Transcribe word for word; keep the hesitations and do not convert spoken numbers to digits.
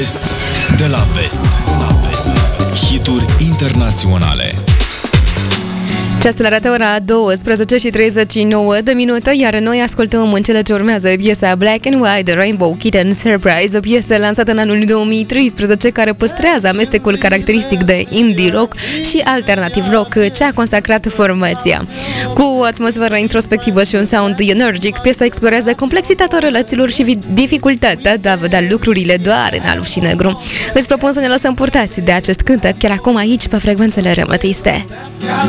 De la Vest. Hituri internaționale. Ceasul arată ora douăsprezece și treizeci și nouă de minute, iar noi ascultăm în cele ce urmează piesa Black and White de Rainbow Kitten Surprise, o piesă lansată în anul două mii treisprezece care păstrează amestecul caracteristic de indie rock și alternative rock ce a consacrat formația. Cu o atmosferă introspectivă și un sound energic, piesa explorează complexitatea relațiilor și dificultatea de a vedea lucrurile doar în alb și negru. Îți propun să ne lăsăm purtați de acest cântec chiar acum aici pe frecvențele remetiste.